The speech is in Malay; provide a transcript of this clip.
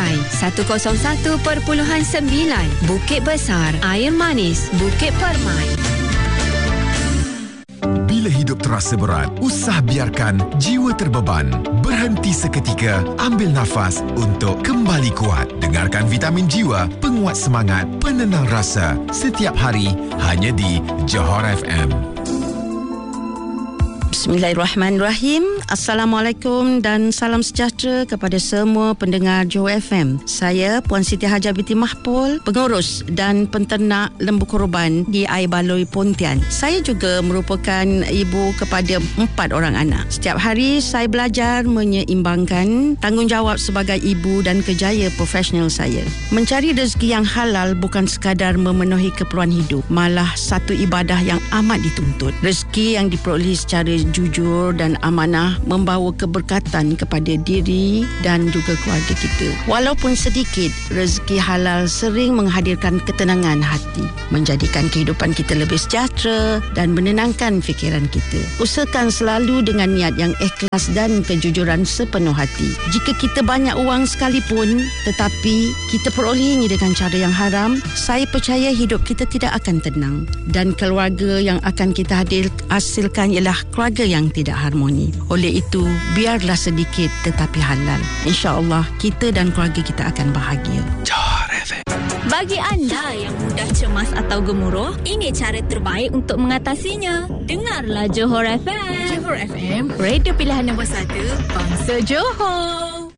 Pantai 101.9, Bukit Besar, Air Manis, Bukit Permai. Bila hidup terasa berat, usah biarkan jiwa terbeban. Berhenti seketika, ambil nafas untuk kembali kuat. Dengarkan Vitamin Jiwa, penguat semangat, penenang rasa. Setiap hari, hanya di Johor FM. Bismillahirrahmanirrahim. Assalamualaikum dan salam sejahtera kepada semua pendengar Johor FM. Saya Puan Siti Hajah binti Mahpul, pengurus dan penternak lembu korban di Air Baloi Pontian. Saya juga merupakan ibu kepada 4 orang anak. Setiap hari saya belajar menyeimbangkan tanggungjawab sebagai ibu dan kerjaya profesional saya. Mencari rezeki yang halal bukan sekadar memenuhi keperluan hidup, malah satu ibadah yang amat dituntut. Rezeki yang diperolehi secara jujur dan amanah membawa keberkatan kepada diri dan juga keluarga kita. Walaupun sedikit, rezeki halal sering menghadirkan ketenangan hati, menjadikan kehidupan kita lebih sejahtera dan menenangkan fikiran kita. Usahakan selalu dengan niat yang ikhlas dan kejujuran sepenuh hati. Jika kita banyak uang sekalipun tetapi kita perolehinya dengan cara yang haram, saya percaya hidup kita tidak akan tenang dan keluarga yang akan kita hasilkan ialah keluarga yang tidak harmoni. Oleh itu, biarlah sedikit tetapi halal. InsyaAllah kita dan keluarga kita akan bahagia. Johor FM. Bagi anda yang mudah cemas atau gemuruh, ini cara terbaik untuk mengatasinya. Dengarlah Johor FM. Johor FM, radio pilihan nombor 1 bangsa Johor.